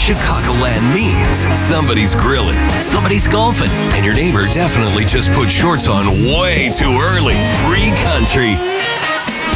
Chicagoland means somebody's grilling, somebody's golfing, and your neighbor definitely just put shorts on way too early. Free country.